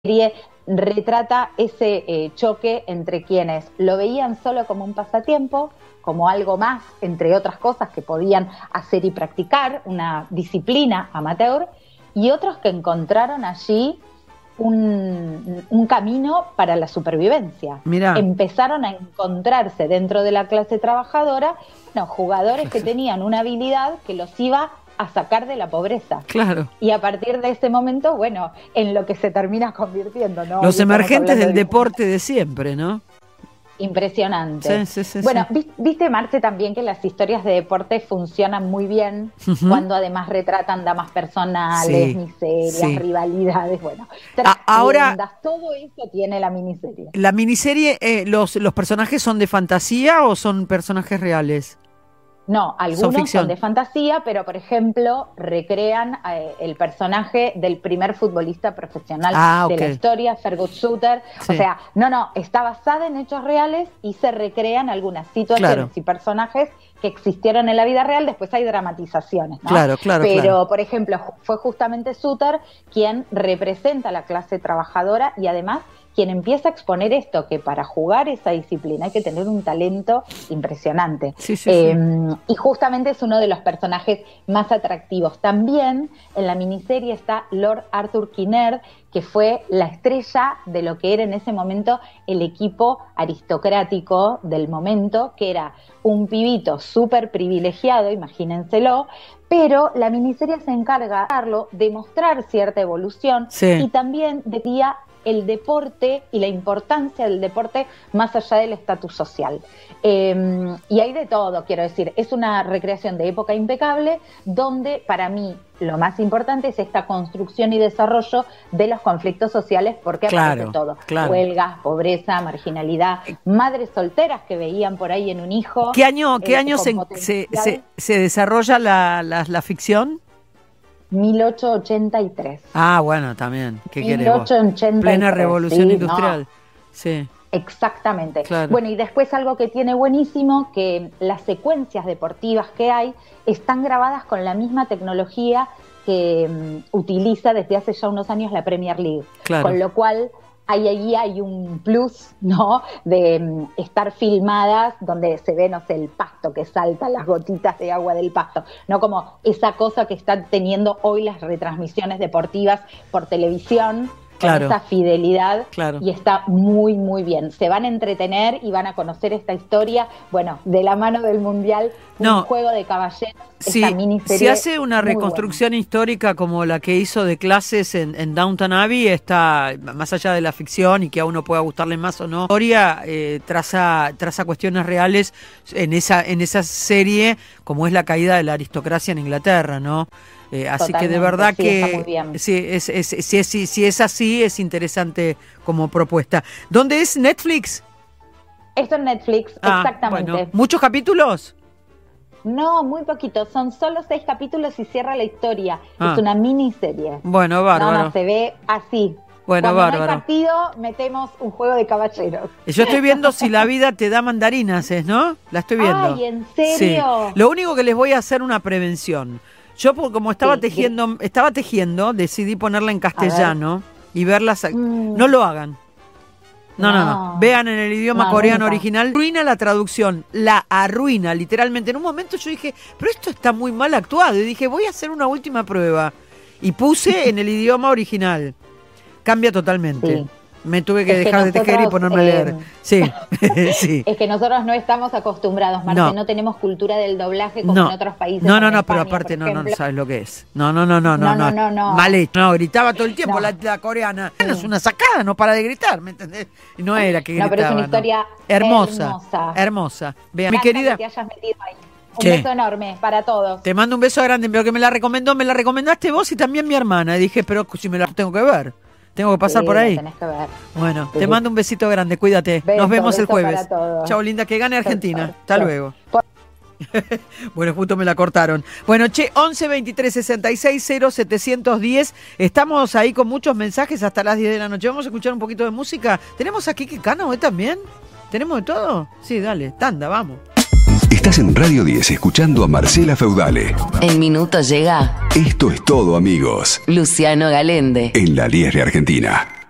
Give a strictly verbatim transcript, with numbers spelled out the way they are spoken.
serie retrata ese eh, choque entre quienes lo veían solo como un pasatiempo, como algo más, entre otras cosas que podían hacer y practicar, una disciplina amateur, y otros que encontraron allí un, un camino para la supervivencia. Mirá. Empezaron a encontrarse dentro de la clase trabajadora, bueno, jugadores que tenían una habilidad que los iba a sacar de la pobreza. Claro. Y a partir de ese momento, bueno, en lo que se termina convirtiendo, ¿no? Los emergentes del de... deporte de siempre, ¿no? Impresionante. Sí, sí, sí, bueno, sí. viste, Marce, también que las historias de deporte funcionan muy bien Uh-huh. cuando además retratan damas personales, Sí, miserias, sí. rivalidades, bueno, A- ahora- trasciendas, todo eso tiene la miniserie. La miniserie, eh, los, ¿los personajes son de fantasía o son personajes reales? No, algunos son, ficción. de fantasía, pero por ejemplo recrean eh, el personaje del primer futbolista profesional Ah, de ok. la historia, Fergus Sutter. Sí. O sea, no, no, está basada en hechos reales y se recrean algunas situaciones Claro. y personajes que existieron en la vida real. Después hay dramatizaciones, ¿no? Claro, claro, Pero, claro. por ejemplo, ju- fue justamente Sutter quien representa a la clase trabajadora y además quien empieza a exponer esto, que para jugar esa disciplina hay que tener un talento impresionante. Sí, sí, Eh, sí. Y justamente es uno de los personajes más atractivos. También en la miniserie está Lord Arthur Kinnaird, que fue la estrella de lo que era en ese momento el equipo aristocrático del momento, que era un pibito súper privilegiado, imagínenselo, pero la miniserie se encarga de mostrar cierta evolución Sí. y también de guía el deporte y la importancia del deporte más allá del estatus social. Eh, y hay de todo, quiero decir, es una recreación de época impecable donde para mí lo más importante es esta construcción y desarrollo de los conflictos sociales porque Claro, aparece todo, claro. huelgas, pobreza, marginalidad, madres solteras que veían por ahí en un hijo. ¿Qué año, qué eh, año con se, se, potencial. se, se desarrolla la, la, la ficción? mil ochocientos ochenta y tres. Ah, bueno, también. ¿Qué querés mil vos? ochocientos ochenta y tres, Plena revolución sí, industrial. no. Sí. Exactamente. Claro. Bueno, y después algo que tiene buenísimo, que las secuencias deportivas que hay están grabadas con la misma tecnología que um, utiliza desde hace ya unos años la Premier League. Claro. Con lo cual ahí, ahí hay un plus, ¿no? De um, estar filmadas donde se ve, no sé, el pasto que salta, las gotitas de agua del pasto, no como esa cosa que están teniendo hoy las retransmisiones deportivas por televisión. Claro. Con esa fidelidad, Claro. y está muy, muy bien. Se van a entretener y van a conocer esta historia, bueno, de la mano del Mundial, un No. juego de caballeros, Si, esta miniserie. si hace una muy reconstrucción histórica como la que hizo de clases en, en Downton Abbey, está más allá de la ficción y que a uno pueda gustarle más o no. La historia eh, traza, traza cuestiones reales en esa, en esa serie, como es la caída de la aristocracia en Inglaterra, ¿no? Eh, así que de Totalmente, verdad sí, que está muy bien. sí, es, es, si, es, si, si es así, es interesante como propuesta. ¿Dónde es Netflix? bueno. Esto en Netflix, Ah, exactamente. bueno. ¿Muchos capítulos? No, muy poquito, son solo seis capítulos y cierra la historia. Ah. Es una miniserie. Bueno, bárbaro. No, no, se ve así. Bueno, Cuando bárbaro. no hay partido, metemos un juego de caballeros. Yo estoy viendo Si la vida te da mandarinas, ¿es, no? La estoy viendo. Ay, ¿en serio? Sí. Lo único que les voy a hacer una prevención. Yo, por- como estaba Sí, tejiendo, estaba tejiendo, decidí ponerla en castellano y verlas. Mm. No lo hagan. No, no, no, No. Vean en el idioma No, coreano nunca. original. Arruina la traducción, la arruina, literalmente. En un momento yo dije, pero esto está muy mal actuado. Y dije, voy a hacer una última prueba. Y puse en el idioma original. Cambia totalmente. Sí. Me tuve que Es que dejar de tejer y nosotros, ponerme a leer. eh, Sí, sí. Es que nosotros no estamos acostumbrados, Marce, No. no, tenemos cultura del doblaje como No, en otros países. no, no, como no, pero España, aparte por no, no, no ejemplo. sabes lo que es. No, no, no, no, no, No, no, no, no. Mal hecho. No, gritaba todo el tiempo No. la, la coreana. Es una sacada, no para de gritar, ¿me entendés? Y no era que No, gritaba. pero es una historia hermosa. hermosa. Hermosa. Vean, mi Gracias querida, que te hayas metido ahí. Un ¿Qué? beso enorme para todos. te mando un beso grande, pero que me la recomendó, me la recomendaste vos y también mi hermana. Y dije, pero si me la tengo que ver, tengo que pasar Sí, por lo ahí. tenés que ver. Bueno, Sí. te mando un besito grande, cuídate. Beso, Nos vemos el beso jueves. para todos. Chao, linda, que gane Argentina. Chao, Hasta chao. luego. Bueno, justo me la cortaron. Bueno, che, once veintitrés sesenta y seis cero setecientos diez. Estamos ahí con muchos mensajes hasta las diez de la noche. Vamos a escuchar un poquito de música. ¿Tenemos aquí Kike Cano hoy también? ¿Tenemos de todo? Sí, dale, tanda, vamos. Estás en Radio diez escuchando a Marcela Feudale. En minutos llega Esto es todo, amigos, Luciano Galende. en la diez de Argentina.